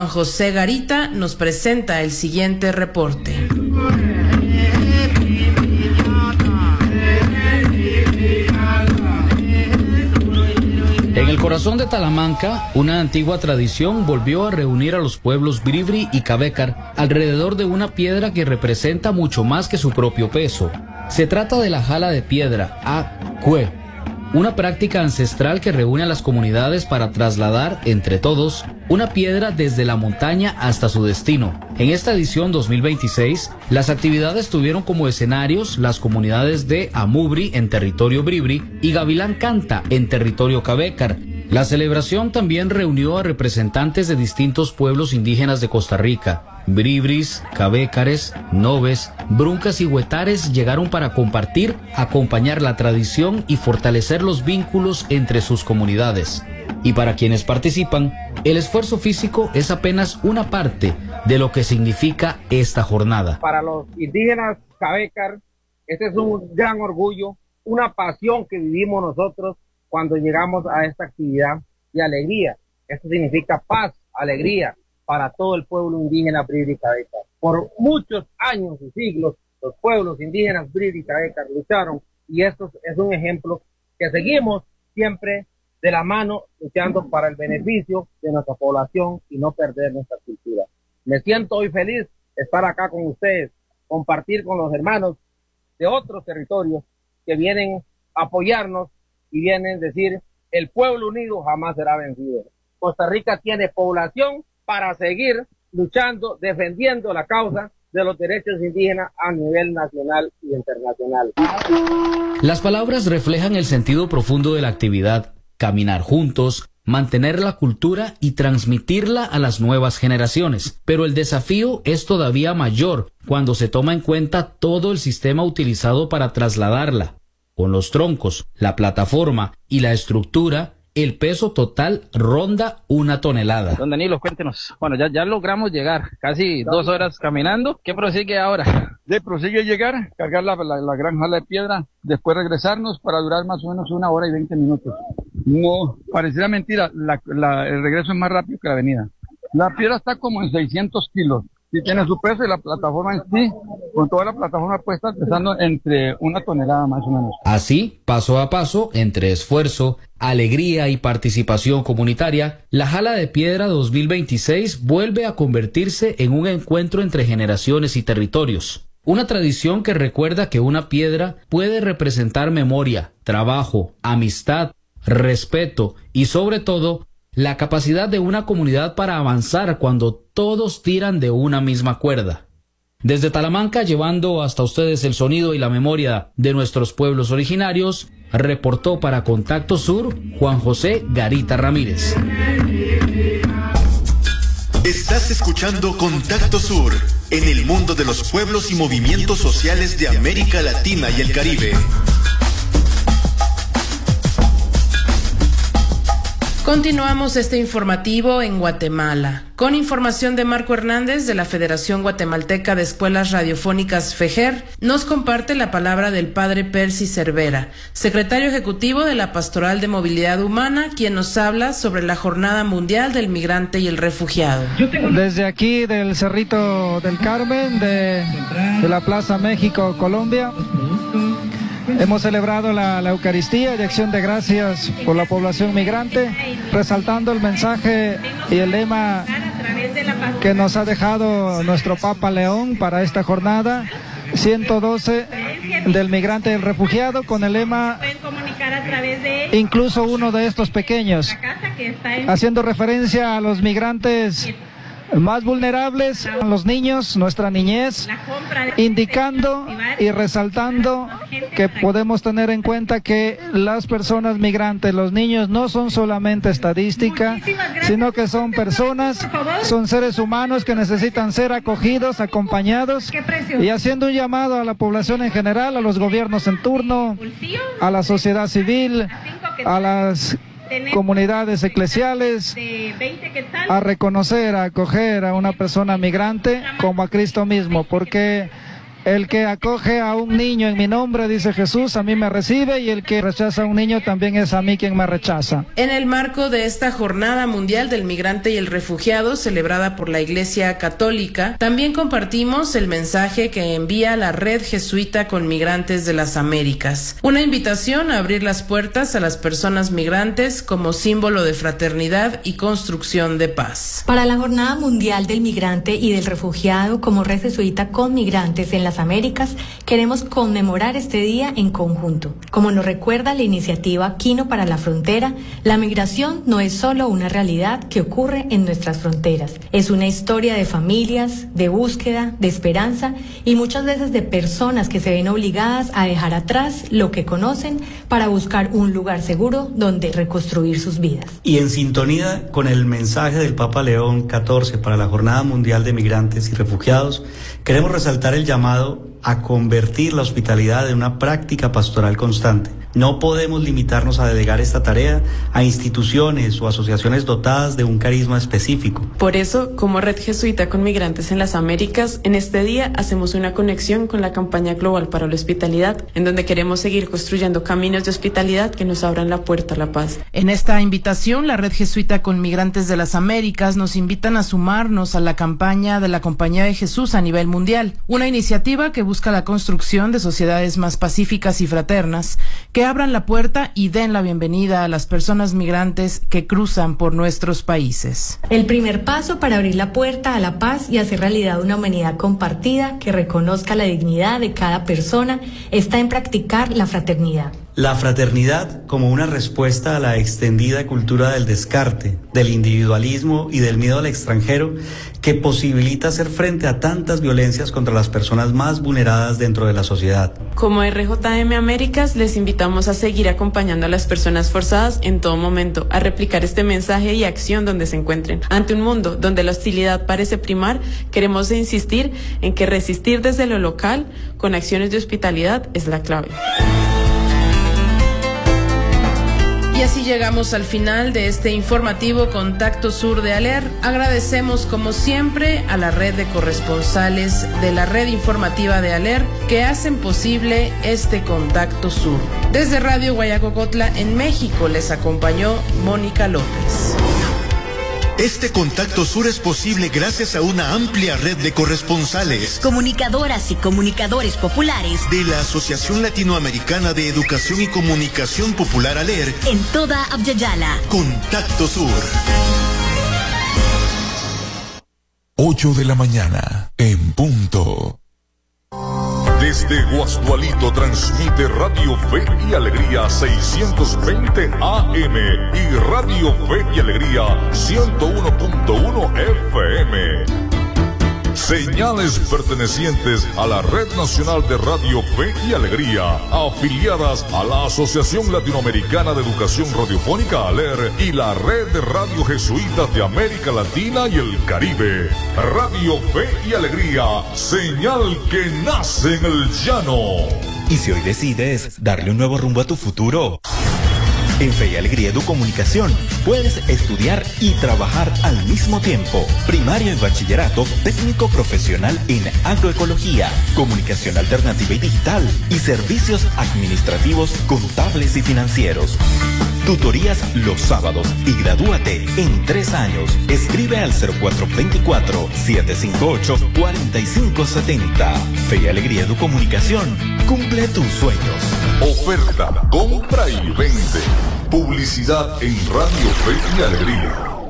José Garita nos presenta el siguiente reporte. En el corazón de Talamanca, una antigua tradición volvió a reunir a los pueblos Bribri y Cabécar alrededor de una piedra que representa mucho más que su propio peso. Se trata de la jala de piedra, Cue, una práctica ancestral que reúne a las comunidades para trasladar, entre todos, una piedra desde la montaña hasta su destino. En esta edición 2026, las actividades tuvieron como escenarios las comunidades de Amubri en territorio Bribri y Gavilán Canta en territorio Cabécar. La celebración también reunió a representantes de distintos pueblos indígenas de Costa Rica. Bribris, Cabécares, Noves, Bruncas y Huetares llegaron para compartir, acompañar la tradición y fortalecer los vínculos entre sus comunidades. Y para quienes participan, el esfuerzo físico es apenas una parte de lo que significa esta jornada. Para los indígenas Cabécar, este es un gran orgullo, una pasión que vivimos nosotros cuando llegamos a esta actividad y alegría. Esto significa paz, alegría para todo el pueblo indígena Bribri y Cabécar. Por muchos años y siglos, los pueblos indígenas Bribri y Cabécar lucharon, y esto es un ejemplo que seguimos siempre de la mano, luchando para el beneficio de nuestra población y no perder nuestra cultura. Me siento hoy feliz de estar acá con ustedes, compartir con los hermanos de otros territorios que vienen a apoyarnos y vienen a decir, el pueblo unido jamás será vencido. Costa Rica tiene población para seguir luchando, defendiendo la causa de los derechos indígenas a nivel nacional y internacional. Las palabras reflejan el sentido profundo de la actividad: caminar juntos, mantener la cultura y transmitirla a las nuevas generaciones. Pero el desafío es todavía mayor cuando se toma en cuenta todo el sistema utilizado para trasladarla. Con los troncos, la plataforma y la estructura, el peso total ronda 1 tonelada. Don Danilo, cuéntenos. Bueno, ya logramos llegar, casi 2 horas caminando. ¿Qué prosigue ahora? Prosigue llegar, cargar la gran jala de piedra, después regresarnos para durar más o menos 1 hora y 20 minutos. No, pareciera mentira, el regreso es más rápido que la venida. La piedra está como en 600 kilos. Sí tiene su peso y la plataforma en sí, con toda la plataforma puesta, pesando entre 1 tonelada más o menos. Así, paso a paso, entre esfuerzo, alegría y participación comunitaria, la Jala de Piedra 2026 vuelve a convertirse en un encuentro entre generaciones y territorios. Una tradición que recuerda que una piedra puede representar memoria, trabajo, amistad, respeto y sobre todo, la capacidad de una comunidad para avanzar cuando todos tiran de una misma cuerda. Desde Talamanca, llevando hasta ustedes el sonido y la memoria de nuestros pueblos originarios, reportó para Contacto Sur Juan José Garita Ramírez. Estás escuchando Contacto Sur, en el mundo de los pueblos y movimientos sociales de América Latina y el Caribe. Continuamos este informativo en Guatemala. Con información de Marco Hernández de la Federación Guatemalteca de Escuelas Radiofónicas FEGER, nos comparte la palabra del padre Percy Cervera, secretario ejecutivo de la Pastoral de Movilidad Humana, quien nos habla sobre la Jornada Mundial del Migrante y el Refugiado. Desde aquí del Cerrito del Carmen, de la Plaza México, Colombia, hemos celebrado la Eucaristía de acción de gracias por la población migrante, resaltando el mensaje y el lema que nos ha dejado nuestro Papa León para esta jornada 112 del migrante y el refugiado, con el lema incluso uno de estos pequeños, haciendo referencia a los migrantes más vulnerables, los niños, nuestra niñez, indicando y resaltando que podemos tener en cuenta que las personas migrantes, los niños, no son solamente estadística, sino que son personas, son seres humanos que necesitan ser acogidos, acompañados, y haciendo un llamado a la población en general, a los gobiernos en turno, a la sociedad civil, a las comunidades eclesiales, a reconocer, a acoger a una persona migrante como a Cristo mismo, porque El que acoge a un niño en mi nombre, dice Jesús, a mí me recibe, y el que rechaza a un niño también es a mí quien me rechaza. En el marco de esta Jornada Mundial del Migrante y el Refugiado, celebrada por la Iglesia Católica, también compartimos el mensaje que envía la Red Jesuita con Migrantes de las Américas. Una invitación a abrir las puertas a las personas migrantes como símbolo de fraternidad y construcción de paz. Para la Jornada Mundial del Migrante y del Refugiado, como Red Jesuita con Migrantes en las Américas, queremos conmemorar este día en conjunto. Como nos recuerda la iniciativa Quino para la Frontera, la migración no es solo una realidad que ocurre en nuestras fronteras. Es una historia de familias, de búsqueda, de esperanza y muchas veces de personas que se ven obligadas a dejar atrás lo que conocen para buscar un lugar seguro donde reconstruir sus vidas. Y en sintonía con el mensaje del Papa León XIV para la Jornada Mundial de Migrantes y Refugiados, queremos resaltar el llamado a convertir la hospitalidad en una práctica pastoral constante. No podemos limitarnos a delegar esta tarea a instituciones o asociaciones dotadas de un carisma específico. Por eso, como Red Jesuita con Migrantes en las Américas, en este día hacemos una conexión con la campaña global para la hospitalidad, en donde queremos seguir construyendo caminos de hospitalidad que nos abran la puerta a la paz. En esta invitación, la Red Jesuita con Migrantes de las Américas nos invitan a sumarnos a la campaña de la Compañía de Jesús a nivel mundial, una iniciativa que busca la construcción de sociedades más pacíficas y fraternas, que abran la puerta y den la bienvenida a las personas migrantes que cruzan por nuestros países. El primer paso para abrir la puerta a la paz y hacer realidad una humanidad compartida que reconozca la dignidad de cada persona está en practicar la fraternidad. La fraternidad como una respuesta a la extendida cultura del descarte, del individualismo y del miedo al extranjero, que posibilita hacer frente a tantas violencias contra las personas más vulneradas dentro de la sociedad. Como RJM Américas, les invitamos a seguir acompañando a las personas forzadas en todo momento, a replicar este mensaje y acción donde se encuentren. Ante un mundo donde la hostilidad parece primar, queremos insistir en que resistir desde lo local, con acciones de hospitalidad, es la clave. Y así llegamos al final de este informativo Contacto Sur de ALER. Agradecemos como siempre a la red de corresponsales de la red informativa de ALER que hacen posible este Contacto Sur. Desde Radio Guayacocotla en México les acompañó Mónica López. Este Contacto Sur es posible gracias a una amplia red de corresponsales, comunicadoras y comunicadores populares de la Asociación Latinoamericana de Educación y Comunicación Popular ALER en toda Abya-Yala. Contacto Sur. 8 de la mañana, en punto. Desde Guasdualito transmite Radio Fe y Alegría 620 AM y Radio Fe y Alegría 101.1 FM. Señales pertenecientes a la Red Nacional de Radio Fe y Alegría, afiliadas a la Asociación Latinoamericana de Educación Radiofónica ALER y la Red de Radio Jesuitas de América Latina y el Caribe. Radio Fe y Alegría, señal que nace en el llano. Y si hoy decides darle un nuevo rumbo a tu futuro, en Fe y Alegría Educomunicación puedes estudiar y trabajar al mismo tiempo. Primaria y bachillerato, técnico profesional en agroecología, comunicación alternativa y digital y servicios administrativos, contables y financieros. Tutorías los sábados y gradúate en 3 años. Escribe al 0424-758-4570. Fe y Alegría Educomunicación. Cumple tus sueños. Oferta, compra y vende. Publicidad en Radio Fe y Alegría.